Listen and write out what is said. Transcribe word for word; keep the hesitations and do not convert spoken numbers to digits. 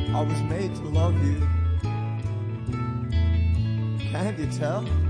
I was made to love you. Can't you tell?